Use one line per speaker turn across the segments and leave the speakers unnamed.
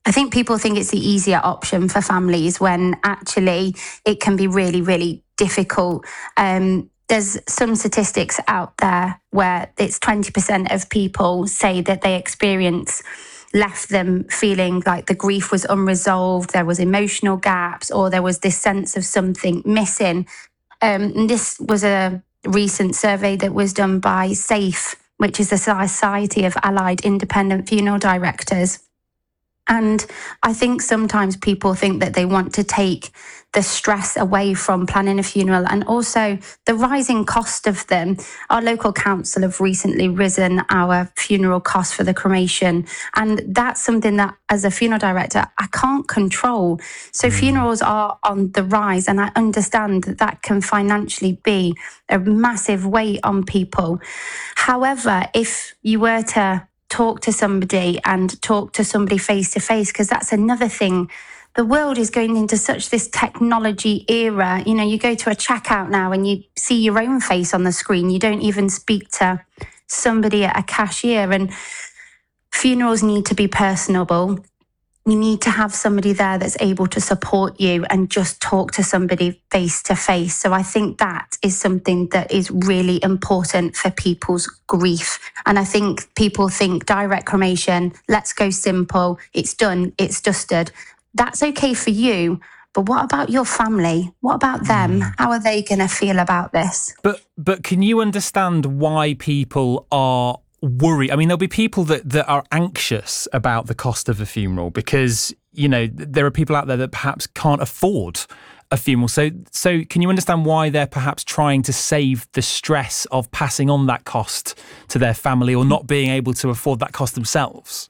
I think people think it's the easier option for families when actually it can be really, really difficult. There's some statistics out there where it's 20% of people say that they left them feeling like the grief was unresolved, there was emotional gaps, or there was this sense of something missing. And this was a recent survey that was done by SAFE, which is the Society of Allied Independent Funeral Directors. And I think sometimes people think that they want to take the stress away from planning a funeral and also the rising cost of them. Our local council have recently risen our funeral costs for the cremation. And that's something that as a funeral director, I can't control. So funerals are on the rise, and I understand that that can financially be a massive weight on people. However, if you were to talk to somebody face to face, because that's another thing. The world is going into such this technology era. You know, you go to a checkout now and you see your own face on the screen. You don't even speak to somebody at a cashier. And funerals need to be personable. You need to have somebody there that's able to support you and just talk to somebody face to face. So I think that is something that is really important for people's grief. And I think people think direct cremation, let's go simple, it's done, it's dusted. That's okay for you. But what about your family? What about them? How are they going to feel about this?
But can you understand why people are worry? I mean, there'll be people that are anxious about the cost of a funeral because, you know, there are people out there that perhaps can't afford a funeral. So can you understand why they're perhaps trying to save the stress of passing on that cost to their family or not being able to afford that cost themselves?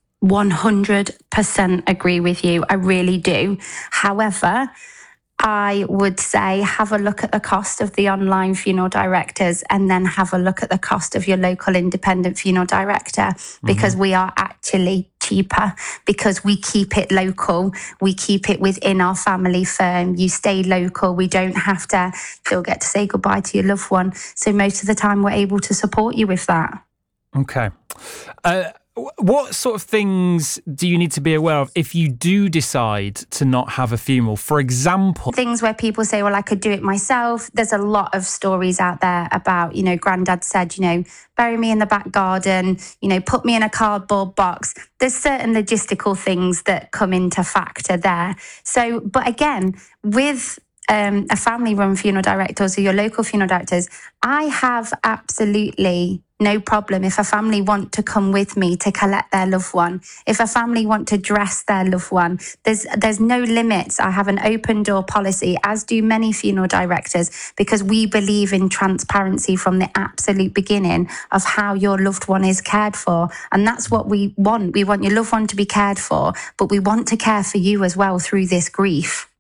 100% agree with you. I really do. However, I would say have a look at the cost of the online funeral directors and then have a look at the cost of your local independent funeral director, because we are actually cheaper because we keep it local. We keep it within our family firm. You stay local. We don't have to still get to say goodbye to your loved one. So most of the time we're able to support you with that.
Okay. What sort of things do you need to be aware of if you do decide to not have a funeral? For example,
things where people say, well, I could do it myself. There's a lot of stories out there about, you know, Granddad said, you know, bury me in the back garden, you know, put me in a cardboard box. There's certain logistical things that come into factor there. So, but again, with a family-run funeral directors or your local funeral directors, I have absolutely no problem if a family want to come with me to collect their loved one. If a family want to dress their loved one, there's no limits. I have an open door policy, as do many funeral directors, because we believe in transparency from the absolute beginning of how your loved one is cared for. And that's what we want. We want your loved one to be cared for, but we want to care for you as well through this grief.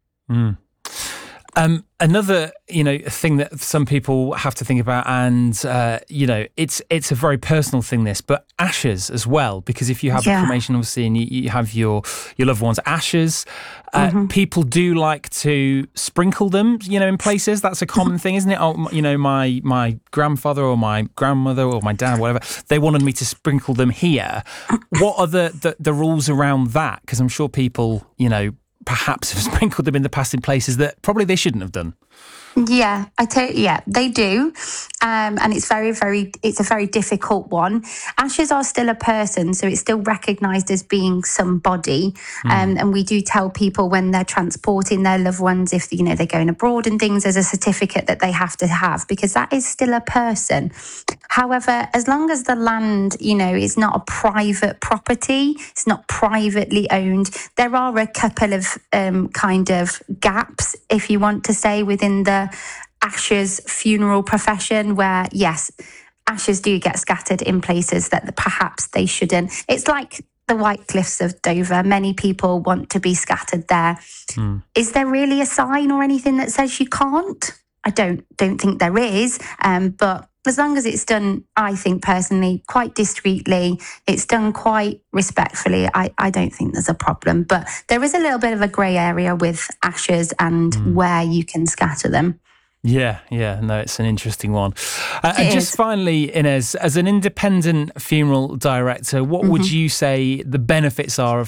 Another, you know, thing that some people have to think about, and you know, it's a very personal thing, this, but ashes as well, because if you have a cremation, obviously, and you have your loved one's ashes, people do like to sprinkle them, you know, in places. That's a common thing, isn't it? Oh, you know, my grandfather or my grandmother or my dad, whatever, they wanted me to sprinkle them here. What are the rules around that? Because I'm sure people, you know, perhaps have sprinkled them in the past in places that probably they shouldn't have done.
Yeah, they do. And it's it's a very difficult one. Ashes are still a person, so it's still recognised as being somebody. And we do tell people when they're transporting their loved ones, if, you know, they're going abroad and things, there's a certificate that they have to have, because that is still a person. However, as long as the land, you know, is not a private property, it's not privately owned, there are a couple of kind of gaps, if you want to say, within the ashes funeral profession, where yes, ashes do get scattered in places that perhaps they shouldn't. It's like the White Cliffs of Dover. Many people want to be scattered there. Is there really a sign or anything that says you can't? I don't think there is, but as long as it's done, I think personally, quite discreetly, it's done quite respectfully, I don't think there's a problem. But there is a little bit of a grey area with ashes and where you can scatter them.
Yeah, no, it's an interesting one. And just finally, Inez, as an independent funeral director, what would you say the benefits are